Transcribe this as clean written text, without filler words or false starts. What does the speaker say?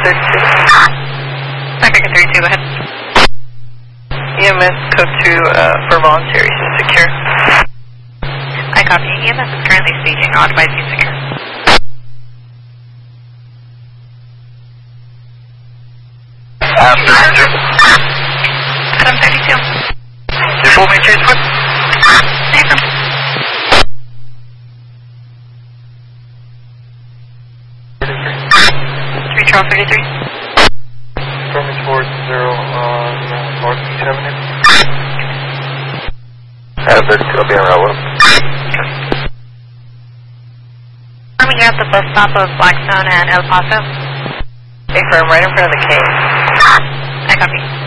Backtracker 32, go ahead. EMS code 2 for voluntary secure. I copy. EMS is currently speaking. I'll advise you secure. Adam 32. Your full matrix, what? Affirm. 3 Charles 33. Affirmative towards 0 on North East Avenue. Adam 32, I'll be on route 1. Coming out the bus stop of Blackstone and El Paso. Affirm, right in front of the cave. I copy.